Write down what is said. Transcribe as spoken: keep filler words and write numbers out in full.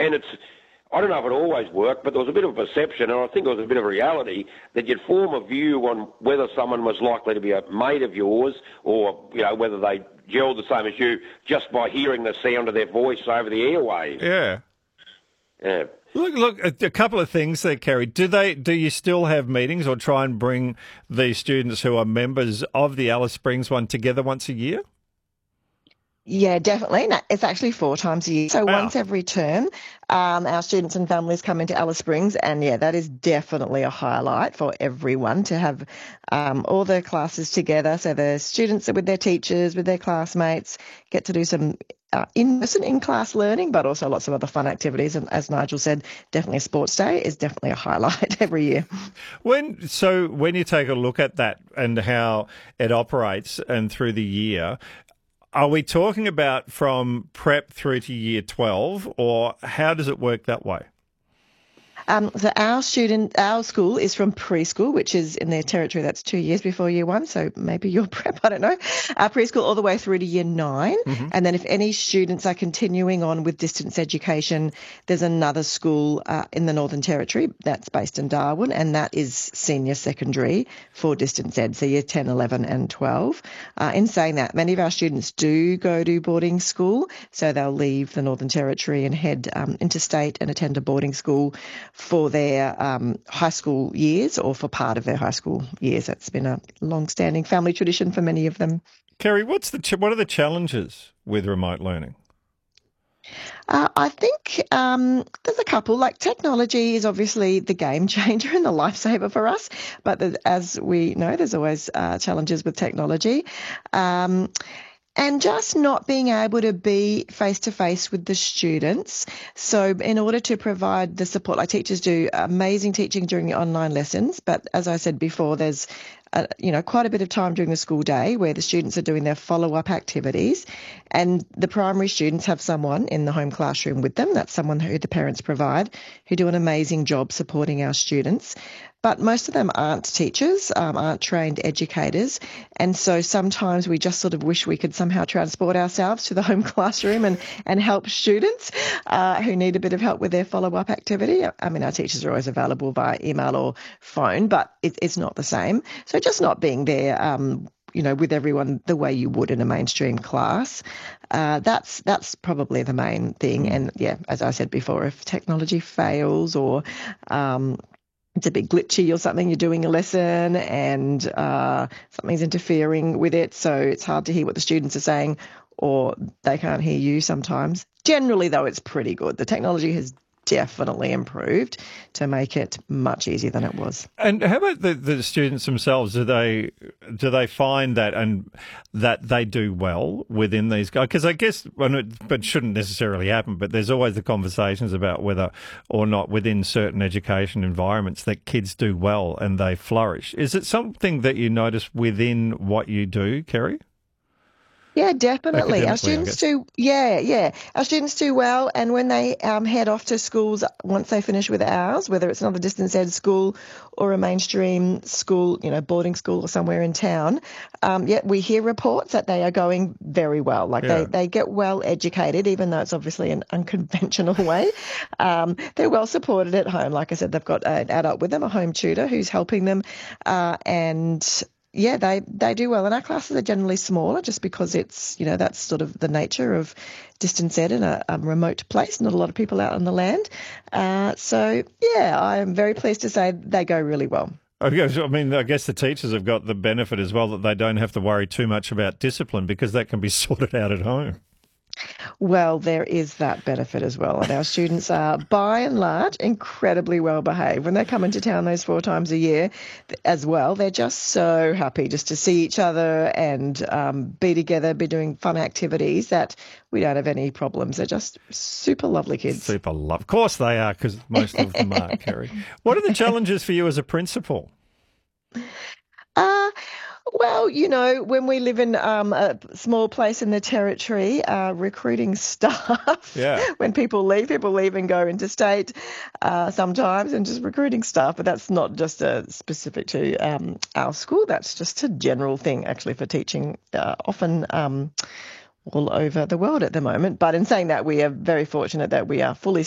and it's, I don't know if it always worked, but there was a bit of a perception, and I think there was a bit of a reality, that you'd form a view on whether someone was likely to be a mate of yours, or, you know, whether they gelled the same as you just by hearing the sound of their voice over the airwaves. Yeah. Yeah. Look, look, a couple of things there, Kerry. Do they? Do you still have meetings or try and bring the students who are members of the Alice Springs one together once a year? Yeah, definitely. No, it's actually four times a year. So Wow. once every term, um, our students and families come into Alice Springs, and yeah, that is definitely a highlight for everyone to have um, all the classes together. So the students are with their teachers, with their classmates, get to do some uh, in-person, in-class learning, but also lots of other fun activities. And as Nigel said, definitely a sports day is definitely a highlight every year. When so when you take a look at that and how it operates and through the year, are we talking about from prep through to year twelve, or how does it work that way? Um, so our student, our school is from preschool, which is in their territory. That's two years before year one. So maybe your prep, I don't know. Uh, preschool all the way through to year nine. Mm-hmm. And then if any students are continuing on with distance education, there's another school uh, in the Northern Territory that's based in Darwin, and that is senior secondary for distance ed, so year ten, eleven and twelve. Uh, in saying that, many of our students do go to boarding school, so they'll leave the Northern Territory and head um, interstate and attend a boarding school for their um, high school years, or for part of their high school years. That's been a long-standing family tradition for many of them. Kerry, what's the ch- what are the challenges with remote learning? Uh, I think um, there's a couple. Like, technology is obviously the game changer and the lifesaver for us, but the, as we know, there's always uh, challenges with technology. Um, And just not being able to be face-to-face with the students. So in order to provide the support, like teachers do amazing teaching during the online lessons, but as I said before, there's uh, you know, quite a bit of time during the school day where the students are doing their follow-up activities, and the primary students have someone in the home classroom with them. That's someone who the parents provide, who do an amazing job supporting our students. But most of them aren't teachers, um, aren't trained educators. And so sometimes we just sort of wish we could somehow transport ourselves to the home classroom and, and help students uh, who need a bit of help with their follow-up activity. I mean, our teachers are always available via email or phone, but it, it's not the same. So just not being there, um, you know, with everyone the way you would in a mainstream class. Uh, that's that's probably the main thing. And yeah, as I said before, if technology fails or um, it's a bit glitchy or something, you're doing a lesson and uh, something's interfering with it, so it's hard to hear what the students are saying, or they can't hear you sometimes. Generally, though, it's pretty good. The technology has definitely improved to make it much easier than it was. And how about the, the students themselves? Do they do they find that and that they do well within these guys? Because I guess, well, it, but shouldn't necessarily happen. But there's always the conversations about whether or not within certain education environments that kids do well and they flourish. Is it something that you notice within what you do, Kerry? Yeah, definitely. Our students do, yeah, yeah. Our students do well, and when they um, head off to schools, once they finish with ours, whether it's another distance ed school or a mainstream school, you know, boarding school or somewhere in town, um, yeah, we hear reports that they are going very well. Like yeah. they, they get well educated, even though it's obviously an unconventional way. Um, they're well supported at home. Like I said, they've got an adult with them, a home tutor who's helping them, uh, and yeah, they, they do well. And our classes are generally smaller just because it's, you know, that's sort of the nature of distance ed in a, a remote place, not a lot of people out on the land. Uh, so, yeah, I am very pleased to say they go really well. I mean, I guess the teachers have got the benefit as well that they don't have to worry too much about discipline because that can be sorted out at home. Well, there is that benefit as well. And our students are, by and large, incredibly well behaved. When they come into town those four times a year as well, they're just so happy just to see each other and um, be together, be doing fun activities that we don't have any problems. They're just super lovely kids. Super love. Of course they are, because most of them are, Kerry. What are the challenges for you as a principal? Uh, well, you know, when we live in um, a small place in the territory, uh, recruiting staff, yeah. when people leave, people leave and go interstate uh, sometimes, and just recruiting staff. But that's not just uh, specific to um, our school. That's just a general thing, actually, for teaching uh, often um, all over the world at the moment. But in saying that, we are very fortunate that we are fully